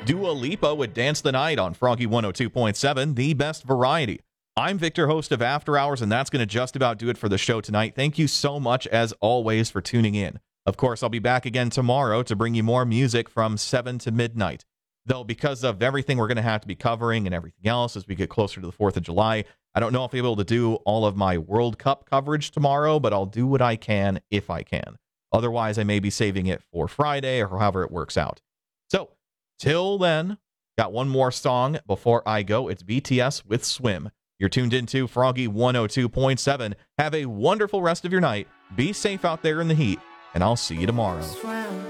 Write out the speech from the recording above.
Dua Lipa would Dance the Night on Froggy 102.7, the best variety. I'm Victor, host of After Hours, and that's going to just about do it for the show tonight. Thank you so much, as always, for tuning in. Of course, I'll be back again tomorrow to bring you more music from 7 to midnight. Though, because of everything we're going to have to be covering and everything else as we get closer to the 4th of July, I don't know if I'll be able to do all of my World Cup coverage tomorrow, but I'll do what I can if I can. Otherwise, I may be saving it for Friday or however it works out. So, till then, got one more song before I go. It's BTS with Swim. You're tuned into Froggy 102.7. Have a wonderful rest of your night. Be safe out there in the heat, and I'll see you tomorrow.